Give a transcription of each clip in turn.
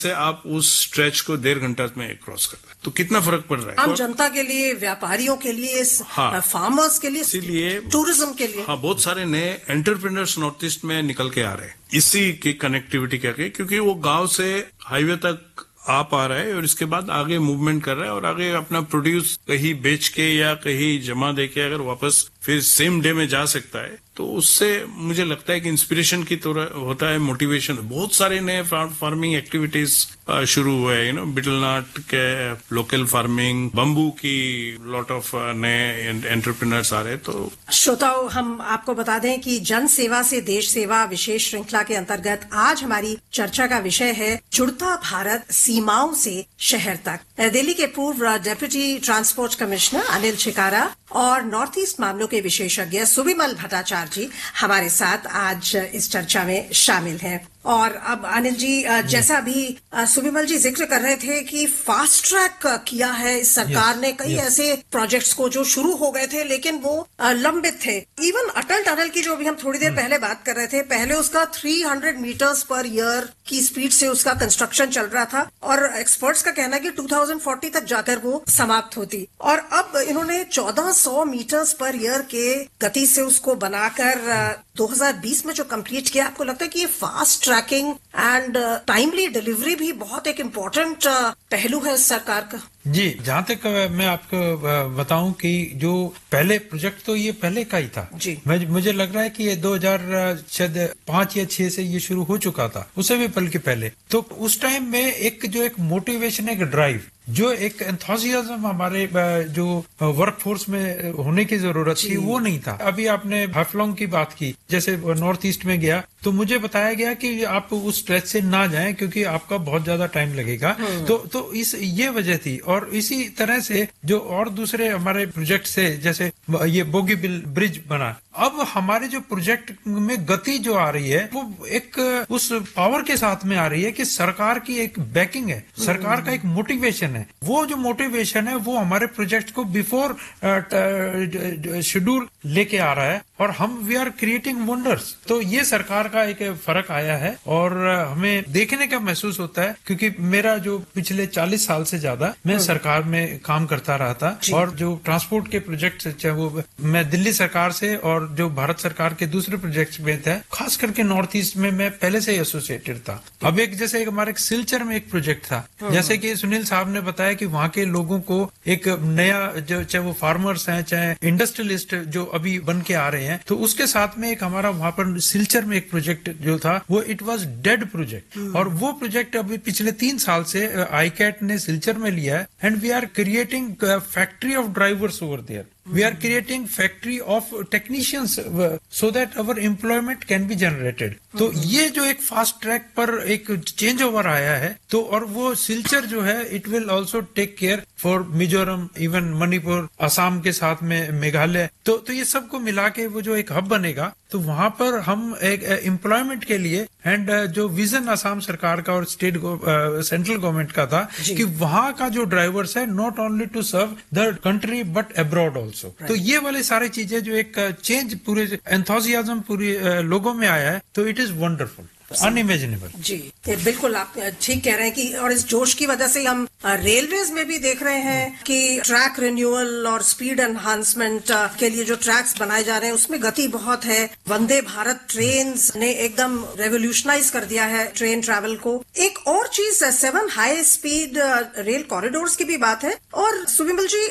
से आप उस स्ट्रेच को 1.5 घंटा में क्रॉस करते हैं, तो कितना फर्क पड़ रहा है आम जनता के लिए, व्यापारियों के लिए, फार्मर्स के लिए, इसीलिए टूरिज्म के लिए। हाँ, बहुत सारे नए एंटरप्रेन्योर्स नॉर्थ ईस्ट में निकल के आ रहे हैं इसी की कनेक्टिविटी करके, क्योंकि वो गांव से हाईवे तक आ पा रहा है और इसके बाद आगे मूवमेंट कर रहा है और आगे अपना प्रोड्यूस कहीं बेच के या कहीं जमा दे के अगर वापस फिर सेम डे में जा सकता है, तो उससे मुझे लगता है कि इंस्पिरेशन की तरह होता है, मोटिवेशन। बहुत सारे नए फार्मिंग एक्टिविटीज शुरू हुए हैं, बिटलनाट के लोकल फार्मिंग, बम्बू की लॉट ऑफ नए एंटरप्रेन्योर्स आ रहे हैं। तो श्रोताओं, हम आपको बता दें कि जन सेवा से देश सेवा विशेष श्रृंखला के अंतर्गत आज हमारी चर्चा का विषय है जुड़ता भारत सीमाओं से शहर तक। दिल्ली के पूर्व deputy transport commissioner Anil Chhikara और नॉर्थ ईस्ट मामलों के विशेषज्ञ सुविमल भट्टाचार्य जी हमारे साथ आज इस चर्चा में शामिल हैं। और अब अनिल जी, जैसा अभी सुविमल जी जिक्र कर रहे थे कि फास्ट ट्रैक किया है इस सरकार ने कई ऐसे प्रोजेक्ट्स को जो शुरू हो गए थे लेकिन वो लंबित थे। इवन अटल टनल की जो अभी हम थोड़ी देर पहले बात कर रहे थे, पहले उसका 300 मीटर्स पर ईयर की स्पीड से उसका कंस्ट्रक्शन चल रहा था और एक्सपर्ट्स का कहना है कि 2040 तक जाकर वो समाप्त होती, और अब इन्होंने 1400 मीटर्स पर ईयर के गति से उसको बनाकर 2020 में जो कंप्लीट किया। आपको लगता है कि ये fast trekking and timely delivery भी बहुत एक इम्पोर्टेंट पहलू है इस सरकार का? जी, जहाँ तक मैं आपको बताऊं कि जो पहले प्रोजेक्ट तो ये पहले का ही था जी। मुझे लग रहा है कि ये 2005 या 6 से ये शुरू हो चुका था, उससे भी बल्कि पहले। तो उस टाइम में एक मोटिवेशन, एक ड्राइव, जो एक एंथुसियाज्म हमारे जो वर्कफोर्स में होने की जरूरत थी वो नहीं था। अभी आपने हाफलॉन्ग की बात की, जैसे नॉर्थ ईस्ट में गया तो मुझे बताया गया कि आप उस स्ट्रेच से ना जाएं क्योंकि आपका बहुत ज्यादा टाइम लगेगा। तो ये वजह थी। और इसी तरह से जो और दूसरे हमारे प्रोजेक्ट से, जैसे ये बोगीबिल ब्रिज बना, अब हमारे जो प्रोजेक्ट में गति जो आ रही है वो एक उस पावर के साथ में आ रही है कि सरकार की एक बैकिंग है, सरकार का एक मोटिवेशन है। वो जो मोटिवेशन है वो हमारे प्रोजेक्ट को बिफोर शेड्यूल लेके आ रहा है और हम वी आर क्रिएटिंग वंडर्स। तो ये सरकार का एक फर्क आया है और हमें देखने का महसूस होता है, क्योंकि मेरा जो पिछले 40 साल से ज्यादा मैं सरकार में काम करता रहा था और जो ट्रांसपोर्ट के प्रोजेक्ट, चाहे वो मैं दिल्ली सरकार से और जो भारत सरकार के दूसरे प्रोजेक्ट्स में थे, खास करके नॉर्थ ईस्ट में मैं पहले से ही एसोसिएटेड था। अब एक जैसे हमारे सिलचर में एक प्रोजेक्ट था, जैसे कि सुनील साहब ने बताया कि वहाँ के लोगों को एक नया, जो चाहे वो फार्मर्स हैं चाहे इंडस्ट्रियलिस्ट जो अभी बन के आ रहे हैं, तो उसके साथ में एक हमारा वहाँ पर सिलचर में एक प्रोजेक्ट जो था वो इट वाज डेड प्रोजेक्ट, और वो प्रोजेक्ट अभी पिछले 3 साल से आईकैट ने सिलचर में लिया है and we are creating factory of drivers over there. We are creating factory of technicians so that our employment can be generated. तो ये जो एक फास्ट ट्रैक पर एक चेंज ओवर आया है, तो और वो सिलचर जो है it will also take care for Mizoram, even Manipur, Assam के साथ में मेघालय। तो ये सबको मिला के वो जो एक हब बनेगा, तो वहां पर हम एक एम्प्लॉयमेंट के लिए एंड जो विजन असम सरकार का और स्टेट सेंट्रल गवर्नमेंट का था कि वहां का जो ड्राइवर्स है not only to serve the country but abroad also. तो ये वाली सारी चीजें जो एक चेंज पूरे एंथुसियाज्म पूरे लोगों में आया है, तो इट इज वंडरफुल, अनइमेजिनेबल। जी, ये बिल्कुल आप ठीक कह रहे हैं कि और इस जोश की वजह से हम रेलवेज में भी देख रहे हैं कि ट्रैक रिन्यूअल और स्पीड एनहांसमेंट के लिए जो ट्रैक्स बनाए जा रहे हैं उसमें गति बहुत है। वंदे भारत ट्रेन ने एकदम रेवोल्यूशनाइज कर दिया है ट्रेन ट्रैवल को। एक और चीज, 7 हाई स्पीड रेल कॉरिडोर्स की भी बात है। और सुविमल जी,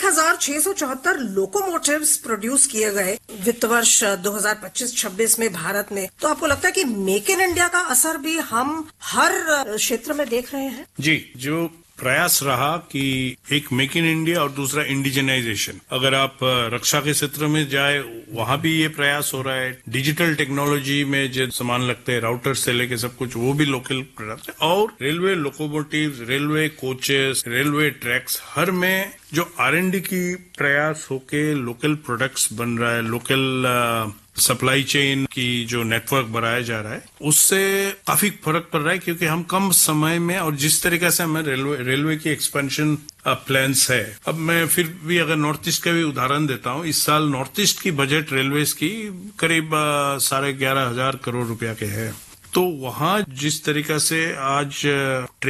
1674 लोकोमोटिव्स प्रोड्यूस किए गए वित्त वर्ष 2025-26 में भारत में। तो आपको लगता है कि मेक इन इंडिया का असर भी हम हर क्षेत्र में देख रहे हैं? जी, जो प्रयास रहा कि एक मेक इन इंडिया और दूसरा इंडिजिनाइजेशन, अगर आप रक्षा के क्षेत्र में जाए वहां भी ये प्रयास हो रहा है। डिजिटल टेक्नोलॉजी में जो सामान लगते हैं, राउटर से लेके सब कुछ, वो भी लोकल प्रोडक्ट है। और railway locomotives, railway coaches, railway tracks, हर में जो R&D की प्रयास होके लोकल प्रोडक्ट्स बन रहा है, लोकल सप्लाई चेन की जो नेटवर्क बनाया जा रहा है, उससे काफी फर्क पड़ रहा है। क्योंकि हम कम समय में, और जिस तरीके से हमें रेलवे की एक्सपेंशन प्लान्स है, अब मैं फिर भी अगर नॉर्थ ईस्ट का भी उदाहरण देता हूँ, इस साल नॉर्थ ईस्ट की बजट रेलवेज की करीब 11,500 करोड़ रुपया के है। तो वहाँ जिस तरीका से आज